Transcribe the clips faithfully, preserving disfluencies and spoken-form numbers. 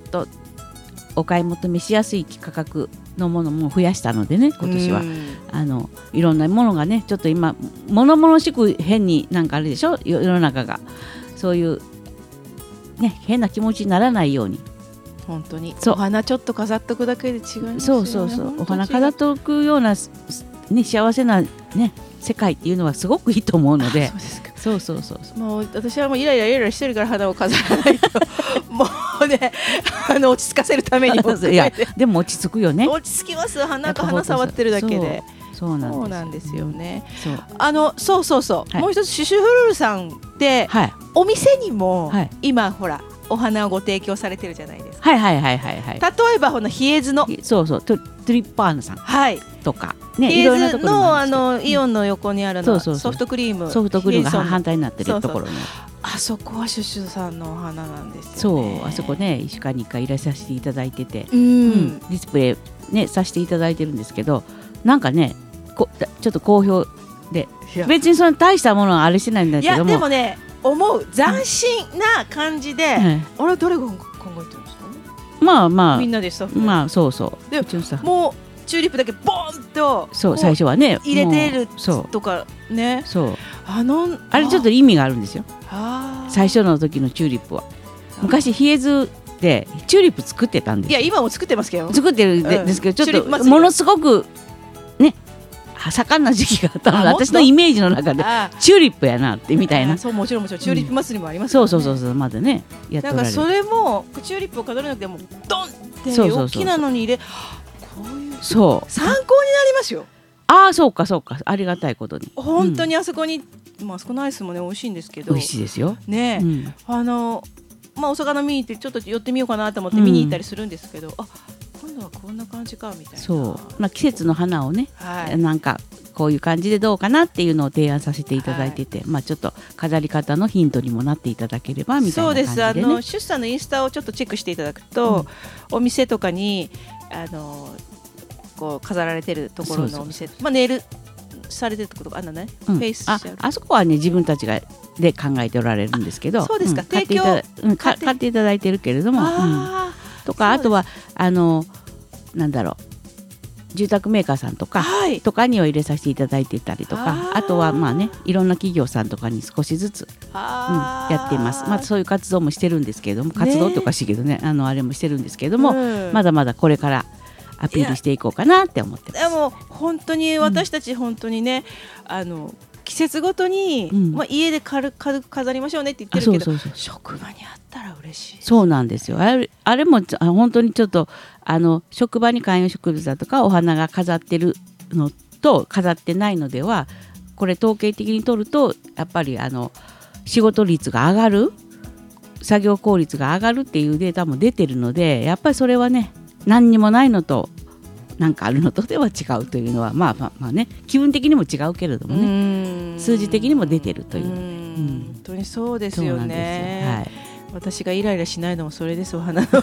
とお買い求めしやすい価格のものも増やしたのでね、今年はあのいろんなものがね、ちょっと今物々しく変になんかあれでしょ、世の中がそういうね変な気持ちにならないように、 本当にお花ちょっと飾っとくだけで違いますよね。 そうそうそう、お花飾っとくような、ね、幸せな、ね、世界っていうのはすごくいいと思うので。 そうですか。 そうそうそうそう、 もう私はもうイライライライラしてるから花を飾らないともうね、あの落ち着かせるためにもいやでも落ち着くよね。 落ち着きます。花か花触ってるだけで。 そうなんです、 そうなんですよね。 そう、 あのそうそうそう、はい、もう一つシュシュフルールさんで、はい、お店にも、はい、今ほらお花をご提供されてるじゃないですか。 はいはいはいはいはい。 例えばこのヒエズの、 そうそう、トゥリッパーヌさん、はい、とかね、 ヒエズのあのイオンの横にあるの、うん、ソフトクリーム、 ソフトクリームが反対になってるところの、 あそこはシュシュさんのお花なんですよね。 そう、あそこねいっしゅうかんにいっかいいらっしゃっていただいてて、うん、うん、ディスプレイねさせていただいてるんですけど、なんかねこちょっと好評で、別にその大したものはあれしてないんだけども、いやでもね思う斬新な感じで、うん、あれ誰が考えてるんですか。 まあまあみんなでスタッフ、 まあそうそう、 でもうチューリップだけボンとそう最初はね入れてるとかね、 そうあのあれちょっと意味があるんですよ。最初の時のチューリップは昔ヒエズでチューリップ作ってたんです。 いや今も作ってますけど、 作ってるんですけど、ちょっとものすごくね盛んな時期があったので、私のイメージの中でチューリップやなってみたいな。 そう、もちろんもちろんチューリップ祭りもありますからね。そうそうそうそう、まだねやっておられる。だからそれもチューリップを飾らなくてもドンって大きなのに入れ、こういうそう参考になりますよ。 ああそうかそうか、ありがたいことに本当にあそこに、まあそこのアイスもね美味しいんですけど、 美味しいですよね、うん、あのまあお魚見に行ってちょっと寄ってみようかなと思って見に行ったりするんですけど、うん、あ今度はこんな感じかみたいな。 そう、まあ、季節の花をね、はい、なんかこういう感じでどうかなっていうのを提案させていただいてて、はい、まあちょっと飾り方のヒントにもなっていただければみたいな感じで、ね、 そうです。あのシュッさんのインスタをちょっとチェックしていただくと、うん、お店とかにあのこう飾られてるところのお店、まあネイルされてるところあんなね、うん、フェイスあ, あそこはね自分たちがで考えておられるんですけど、 そうですか、 うん、買っていただ、うん、買っていただいてるけれども、あ、うん、とかあとはあのなんだろう住宅メーカーさんとか、はい、とかには入れさせていただいてたりとか、 あ, あとはまあねいろんな企業さんとかに少しずつ、うん、やっています。まあそういう活動もしてるんですけれども、活動とかしいけどね、あのあれもしてるんですけれども、うん、まだまだこれからアピールしていこうかなって思ってます。 でも本当に私たち本当にね、うん、あの季節ごとに、うん、まあ、家で軽く飾りましょうねって言ってるけど、そうそうそう、職場にあったら嬉しいです。 そうなんですよ。あれ、あれも本当にちょっとあの職場に観葉植物だとかお花が飾ってるのと飾ってないのでは、これ統計的に取るとやっぱりあの仕事率が上がる、作業効率が上がるっていうデータも出てるので、やっぱりそれはね何にもないのとなんかあるのとでは違うというのは、まあまあまあね、気分的にも違うけれどもね、数字的にも出てるという、うん、 本当にそうですよね。はい、私がイライラしないのもそれです。お花のも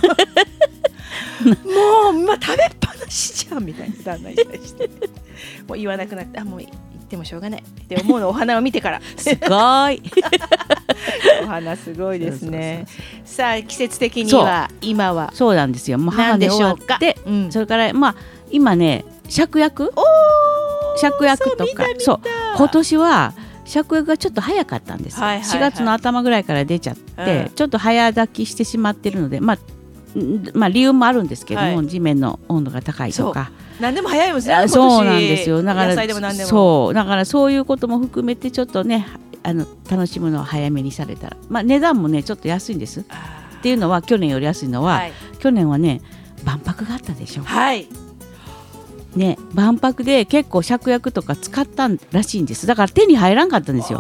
う、まあ、食べっぱなしじゃんみたいな旦那に対してもう言わなくなって、あもう言ってもしょうがないって思うのお花を見てからすごいお花すごいですね。そうそうそうそう。さあ季節的には今はそうなんですよ。もう母で終わって、うん、それからまあ今ね芍薬芍薬とか、そう今年は芍薬がちょっと早かったんです、はいはいはい、しがつの頭ぐらいから出ちゃって、うん、ちょっと早咲きしてしまってるので、まあまあ、理由もあるんですけども、はい、地面の温度が高いとか何でも早いもんですね。 そうなんですよ。だから野菜でも何でもそうだからそういうことも含めてちょっとねあの楽しむのを早めにされたら、まあ、値段もねちょっと安いんです。っていうのは去年より安いのは、はい、去年はね万博があったでしょ。 はいね、万博で結構芍薬とか使ったらしいんです。だから手に入らんかったんですよ。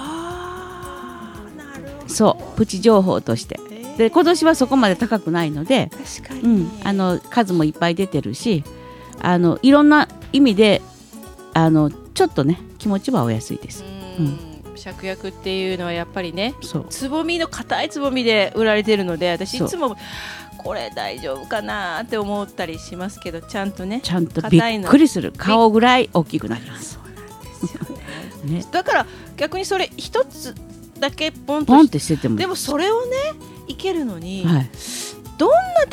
そうプチ情報としてで今年はそこまで高くないので、 確かに、 うん、あの数もいっぱい出てるし、あのいろんな意味であのちょっとね気持ちはお安いです。うん、 芍薬っていうのはやっぱりねつぼみの硬いつぼみで売られてるので、私いつもこれ大丈夫かなって思ったりしますけど、ちゃんとねちゃんとびっくりする顔ぐらい大きくなります。 そうなんですよねね、だから逆にそれ一つだけポンとポンってしてても、 でもそれをねいけるのに、 はい、 どんな